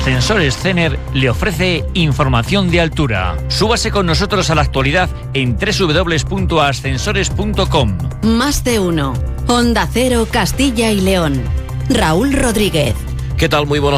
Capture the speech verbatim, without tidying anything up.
Ascensores Cener le ofrece información de altura. Súbase con nosotros a la actualidad en doble u doble u doble u punto ascensores punto com. Más de uno. Onda Cero, Castilla y León. Raúl Rodríguez. ¿Qué tal? Muy buenos